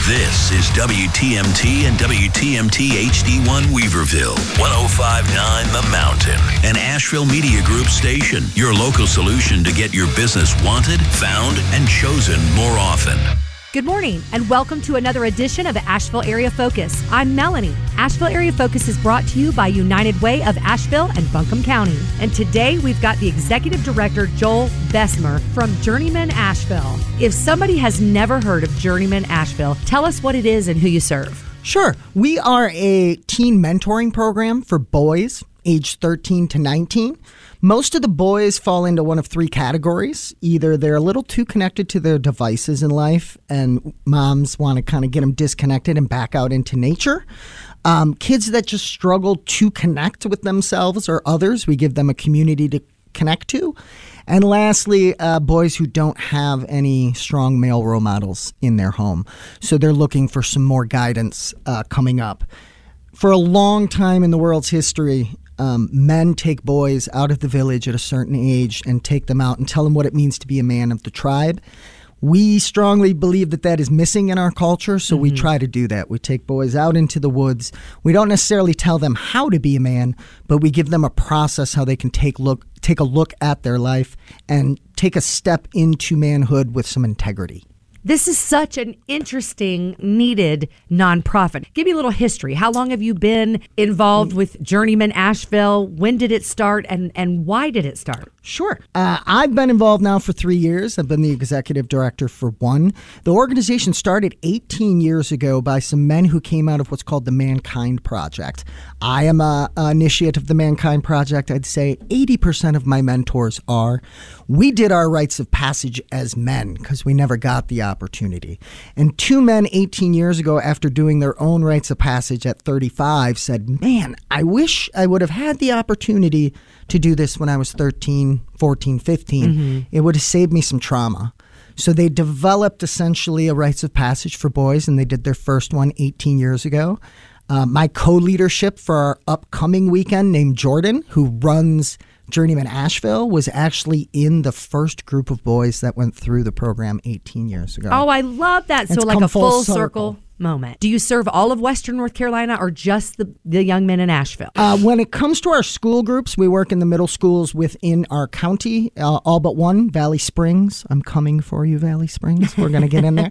This is WTMT and WTMT HD1 Weaverville, 105.9 The Mountain, an Asheville Media Group station, your local solution to get your business wanted, found, and chosen more often. Good morning and welcome to another edition of Asheville Area Focus. I'm Melanie. Asheville Area Focus is brought to you by United Way of Asheville and Buncombe County. And today we've got the Executive Director, Joel Bessemer from Journeyman Asheville. If somebody has never heard of Journeyman Asheville, tell us what it is and who you serve. Sure. We are a teen mentoring program for boys aged 13 to 19. Most of the boys fall into one of three categories. Either they're a little too connected to their devices in life and moms want to kind of get them disconnected and back out into nature. Kids that just struggle to connect with themselves or others, we give them a community to connect to. And lastly, boys who don't have any strong male role models in their home. So they're looking for some more guidance coming up. For a long time in the world's history, men take boys out of the village at a certain age and take them out and tell them what it means to be a man of the tribe. We strongly believe that that is missing in our culture, so we try to do that. We take boys out into the woods. We don't necessarily tell them how to be a man, but we give them a process how they can take a look at their life and take a step into manhood with some integrity. This is such an interesting, needed nonprofit. Give me a little history. How long have you been involved with Journeyman Asheville? When did it start and why did it start? Sure. I've been involved now for 3 years. I've been the executive director for 1. The organization started 18 years ago by some men who came out of what's called the Mankind Project. I am an initiate of the Mankind Project. I'd say 80% of my mentors are. We did our rites of passage as men because we never got the opportunity. And 2 men 18 years ago, after doing their own rites of passage at 35, said, man, I wish I would have had the opportunity to do this when I was 13, 14, 15. It would have saved me some trauma. So they developed essentially a rites of passage for boys, and they did their first one 18 years ago. My co-leadership for our upcoming weekend, named Jordan, who runs Journeyman Asheville, was actually in the first group of boys that went through the program 18 years ago. Oh, I love that. So like a full circle moment. Do you serve all of Western North Carolina or just the young men in Asheville? When it comes to our school groups, we work in the middle schools within our county, all but one, Valley Springs. I'm coming for you, Valley Springs. We're going to get in there.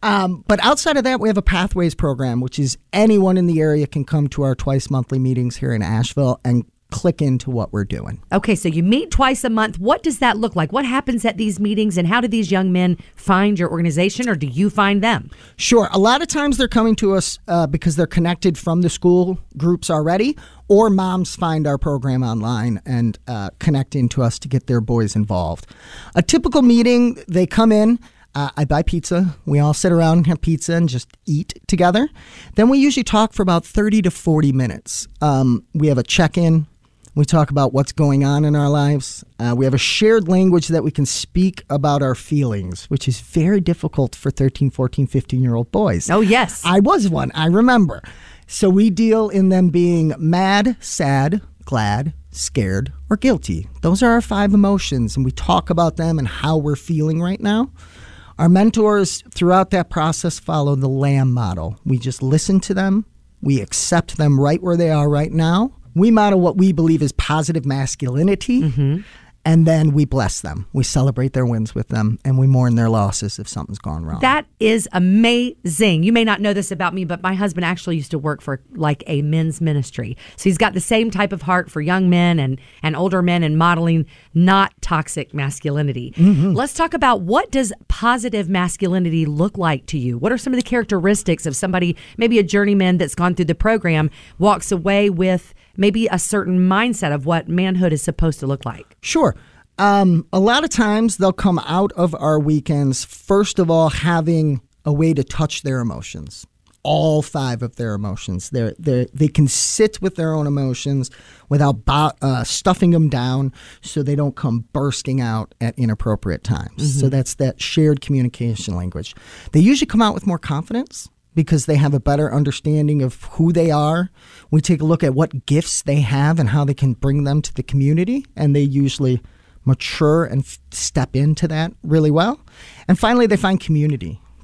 But outside of that, we have a Pathways program, which is anyone in the area can come to our twice monthly meetings here in Asheville and click into what we're doing. Okay, so you meet twice a month. What does that look like? What happens at these meetings, and how do these young men find your organization, or do you find them? Sure. A lot of times they're coming to us because they're connected from the school groups already, or moms find our program online and connect into us to get their boys involved. A typical meeting, they come in. I buy pizza. We all sit around and have pizza and just eat together. Then we usually talk for about 30 to 40 minutes. We have a check-in. We talk about what's going on in our lives. We have a shared language that we can speak about our feelings, which is very difficult for 13, 14, 15-year-old boys. Oh, yes. I was one. I remember. So we deal in them being mad, sad, glad, scared, or guilty. Those are our 5 emotions, and we talk about them and how we're feeling right now. Our mentors throughout that process follow the LAM model. We just listen to them. We accept them right where they are right now. We model what we believe is positive masculinity, and then we bless them. We celebrate their wins with them, and we mourn their losses if something's gone wrong. That is amazing. You may not know this about me, but my husband actually used to work for like a men's ministry. So he's got the same type of heart for young men and older men and modeling not toxic masculinity. Let's talk about, what does positive masculinity look like to you? What are some of the characteristics of somebody, maybe a journeyman that's gone through the program, walks away with maybe a certain mindset of what manhood is supposed to look like? Sure. A lot of times they'll come out of our weekends, first of all, having a way to touch their emotions. All 5 of their emotions. They can sit with their own emotions without stuffing them down so they don't come bursting out at inappropriate times. So that's that shared communication language. They usually come out with more confidence because they have a better understanding of who they are. We take a look at what gifts they have and how they can bring them to the community, and they usually mature and step into that really well. And finally, they find community.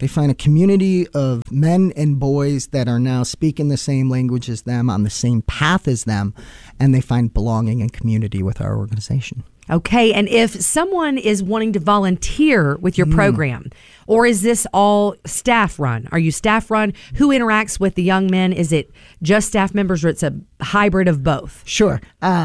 They find a community of men and boys that are now speaking the same language as them, on the same path as them, and they find belonging and community with our organization. Okay, and if someone is wanting to volunteer with your program, or is this all staff run? Are you staff run? Who interacts with the young men? Is it just staff members, or it's a hybrid of both? Sure.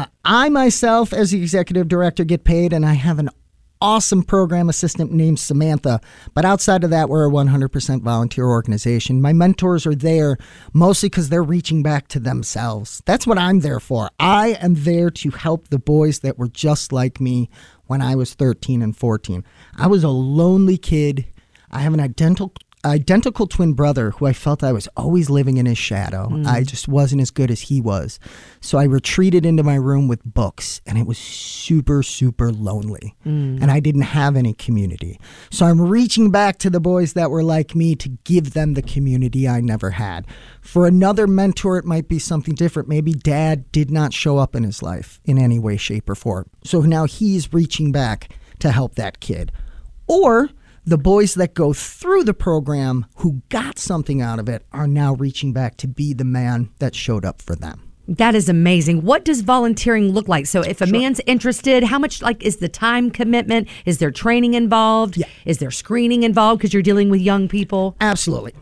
I myself, as the executive director, get paid, and I have an awesome program assistant named Samantha. But outside of that, we're a 100% volunteer organization. My mentors are there mostly because they're reaching back to themselves. That's what I'm there for. I am there to help the boys that were just like me when I was 13 and 14. I was a lonely kid. I have an identical twin brother who I felt I was always living in his shadow. I just wasn't as good as he was. So I retreated into my room with books, and it was super, super lonely. And I didn't have any community. So I'm reaching back to the boys that were like me to give them the community I never had. For another mentor, it might be something different. Maybe dad did not show up in his life in any way, shape, or form. So now he's reaching back to help that kid. Or the boys that go through the program who got something out of it are now reaching back to be the man that showed up for them. That is amazing. What does volunteering look like? So if a man's interested, how much is the time commitment? Is there training involved? Yeah. Is there screening involved because you're dealing with young people? Absolutely.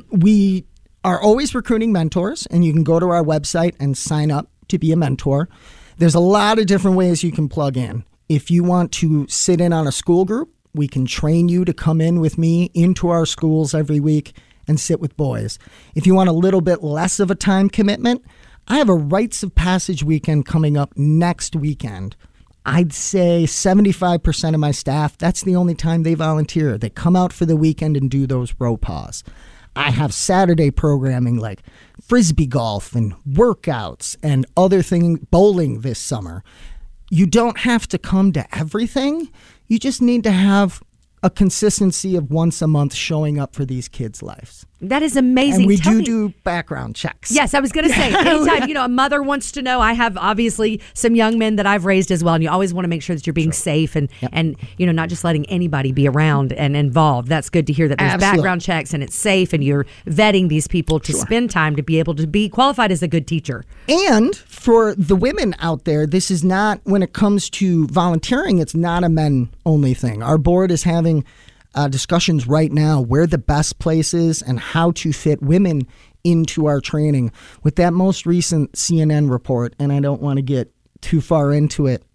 We are always recruiting mentors, and you can go to our website and sign up to be a mentor. There's a lot of different ways you can plug in. If you want to sit in on a school group, we can train you to come in with me into our schools every week and sit with boys. If you want a little bit less of a time commitment, I have a rites of passage weekend coming up next weekend. I'd say 75% of my staff, that's the only time they volunteer. They come out for the weekend and do those row paws. I have Saturday programming like frisbee golf and workouts and other things, bowling this summer. You don't have to come to everything. You just need to have a consistency of once a month showing up for these kids' lives. That is amazing. And we do background checks. Yes, I was going to say, anytime, a mother wants to know, I have obviously some young men that I've raised as well, and you always want to make sure that you're being safe and not just letting anybody be around and involved. That's good to hear that there's background checks and it's safe and you're vetting these people to spend time to be able to be qualified as a good teacher. And for the women out there, this is not, when it comes to volunteering, it's not a men-only thing. Our board is having discussions right now where the best place is and how to fit women into our training. With that most recent CNN report, and I don't want to get too far into it,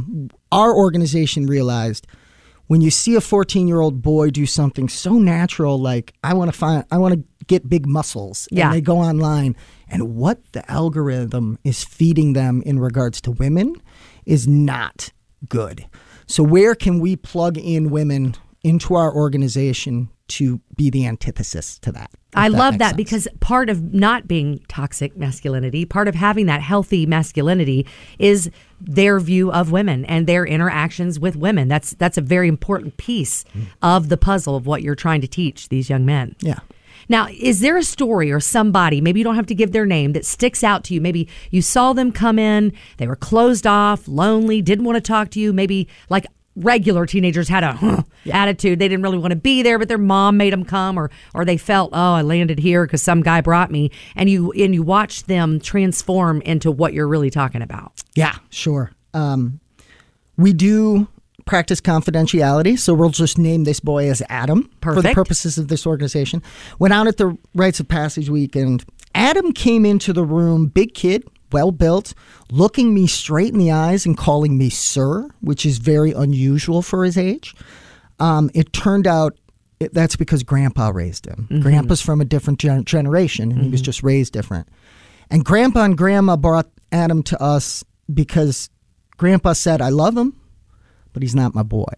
our organization realized when you see a 14-year-old boy do something so natural, like I want to get big muscles, and they go online, and what the algorithm is feeding them in regards to women is not good. So where can we plug in women into our organization to be the antithesis to that? I love that because part of not being toxic masculinity, part of having that healthy masculinity is their view of women and their interactions with women. That's a very important piece of the puzzle of what you're trying to teach these young men. Yeah. Now, is there a story or somebody, maybe you don't have to give their name, that sticks out to you? Maybe you saw them come in, they were closed off, lonely, didn't want to talk to you, maybe like regular teenagers had a attitude. They didn't really want to be there, but their mom made them come, or they felt, oh, I landed here because some guy brought me. And you watch them transform into what you're really talking about. Yeah, sure. We do practice confidentiality, so we'll just name this boy as Adam for the purposes of this organization. Went out at the Rites of Passage weekend. Adam came into the room, big kid, well-built, looking me straight in the eyes and calling me sir, which is very unusual for his age. It turned out that's because Grandpa raised him. Mm-hmm. Grandpa's from a different generation, and he was just raised different. And Grandpa and Grandma brought Adam to us because Grandpa said, I love him, but he's not my boy.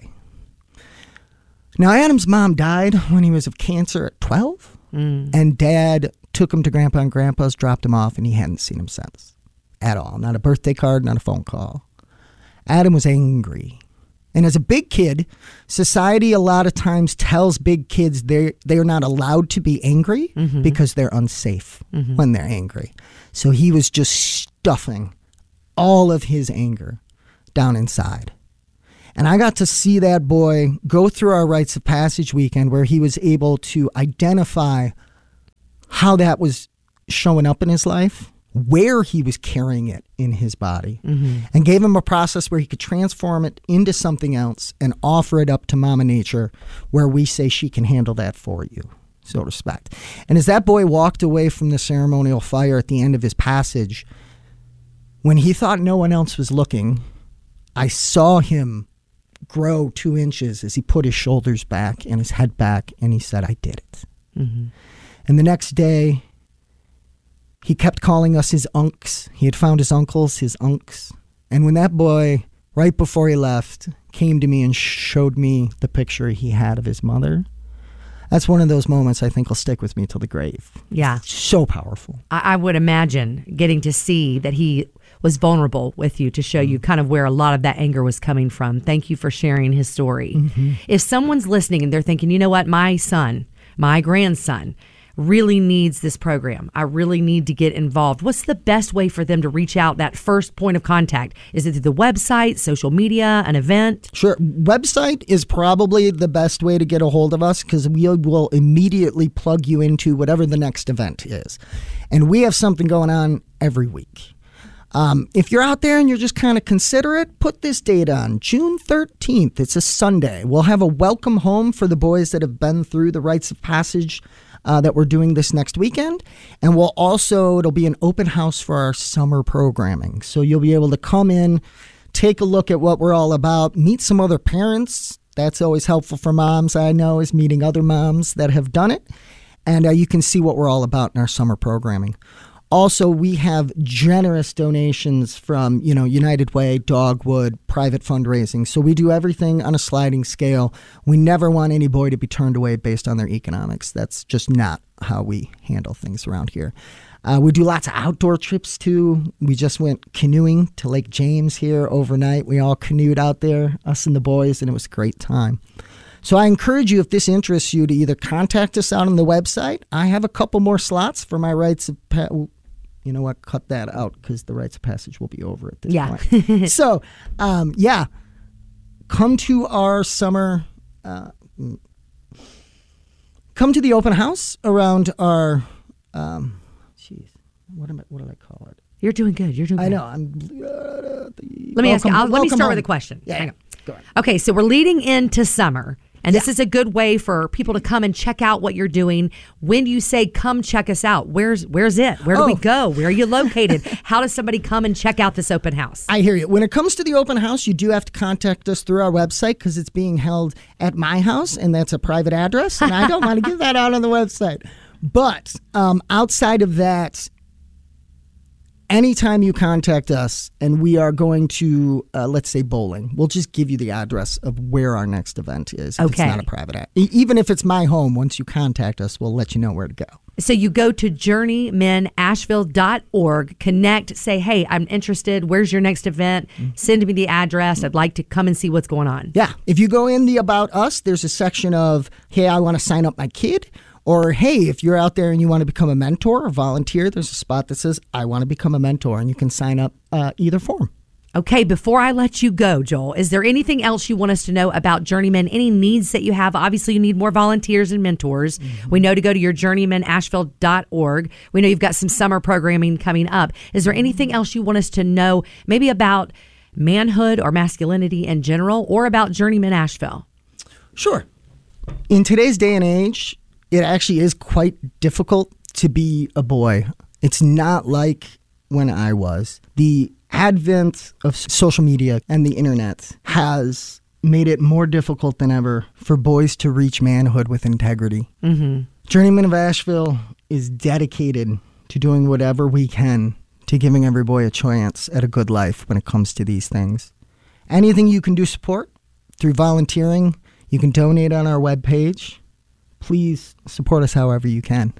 Now, Adam's mom died when he was of cancer at 12, and Dad took him to Grandpa and Grandpa's, dropped him off, and he hadn't seen him since. At all. Not a birthday card, not a phone call. Adam was angry. And as a big kid, society a lot of times tells big kids they're not allowed to be angry because they're unsafe when they're angry. So he was just stuffing all of his anger down inside. And I got to see that boy go through our rites of passage weekend where he was able to identify how that was showing up in his life, where he was carrying it in his body, and gave him a process where he could transform it into something else and offer it up to Mama Nature, where we say she can handle that for you, so to speak. And as that boy walked away from the ceremonial fire at the end of his passage, when he thought no one else was looking, I saw him grow 2 inches as he put his shoulders back and his head back, and he said, I did it. And the next day, he kept calling us his unks. He had found his uncles, his unks. And when that boy, right before he left, came to me and showed me the picture he had of his mother, that's one of those moments I think will stick with me till the grave. Yeah. So powerful. I would imagine getting to see that he was vulnerable with you to show you kind of where a lot of that anger was coming from. Thank you for sharing his story. If someone's listening and they're thinking, you know what, my son, my grandson really needs this program, I really need to get involved, what's the best way for them to reach out, that first point of contact? Is it through the website, social media, an event? Sure. Website is probably the best way to get a hold of us because we will immediately plug you into whatever the next event is. And we have something going on every week. If you're out there and you're just kind of considerate, put this date on June 13th. It's a Sunday. We'll have a welcome home for the boys that have been through the rites of passage that we're doing this next weekend. And it'll be an open house for our summer programming. So you'll be able to come in, take a look at what we're all about, meet some other parents. That's always helpful for moms, I know, is meeting other moms that have done it. And you can see what we're all about in our summer programming. Also, we have generous donations from, United Way, Dogwood, private fundraising. So we do everything on a sliding scale. We never want any boy to be turned away based on their economics. That's just not how we handle things around here. We do lots of outdoor trips, too. We just went canoeing to Lake James here overnight. We all canoed out there, us and the boys, and it was a great time. So I encourage you, if this interests you, to either contact us out on the website. I have a couple more slots for my rites of you know what? Cut that out because the rites of passage will be over at this point. So, come to our summer. Come to the open house around our. What did I call it? You're doing good. You're doing good. I know. Let me ask you. Let me start with a question. Yeah. Hang on. Go ahead. Okay, so we're leading into summer. And this is a good way for people to come and check out what you're doing. When you say come check us out, where's it? Where do we go? Where are you located? How does somebody come and check out this open house? I hear you. When it comes to the open house, you do have to contact us through our website because it's being held at my house, and that's a private address, and I don't want to give that out on the website. But outside of that, anytime you contact us and we are going to, let's say, bowling, we'll just give you the address of where our next event is. If it's not a private ad. Even if it's my home, once you contact us, we'll let you know where to go. So you go to journeymenashville.org, connect, say, hey, I'm interested. Where's your next event? Send me the address. I'd like to come and see what's going on. Yeah. If you go in the About Us, there's a section of, hey, I want to sign up my kid. Or, hey, if you're out there and you want to become a mentor or volunteer, there's a spot that says, I want to become a mentor, and you can sign up either form. Okay, before I let you go, Joel, is there anything else you want us to know about Journeyman? Any needs that you have? Obviously, you need more volunteers and mentors. We know to go to your journeymenashville.org. We know you've got some summer programming coming up. Is there anything else you want us to know, maybe about manhood or masculinity in general, or about Journeyman Asheville? Sure. In today's day and age, it actually is quite difficult to be a boy. It's not like when I was. The advent of social media and the internet has made it more difficult than ever for boys to reach manhood with integrity. Journeyman of Asheville is dedicated to doing whatever we can to giving every boy a chance at a good life when it comes to these things. Anything you can do support through volunteering, you can donate on our webpage. Please support us however you can.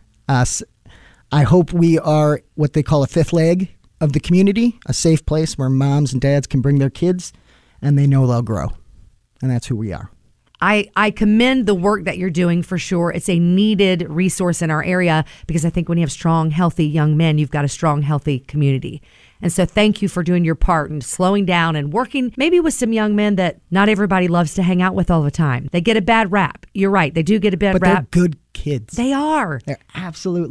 I hope we are what they call a fifth leg of the community, a safe place where moms and dads can bring their kids and they know they'll grow. And that's who we are. I commend the work that you're doing for sure. It's a needed resource in our area because I think when you have strong, healthy young men, you've got a strong, healthy community. And so thank you for doing your part and slowing down and working maybe with some young men that not everybody loves to hang out with all the time. They get a bad rap. You're right. They do get a bad But rap. they're good kids. They are. They're absolutely